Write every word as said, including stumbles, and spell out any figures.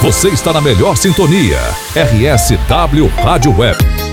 Você está na melhor sintonia. R S W Rádio Web.